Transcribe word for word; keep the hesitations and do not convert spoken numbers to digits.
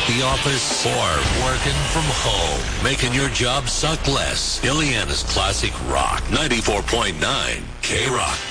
at the office or working from home, making your job suck less. Illiana's Classic Rock, ninety-four point nine K-Rock.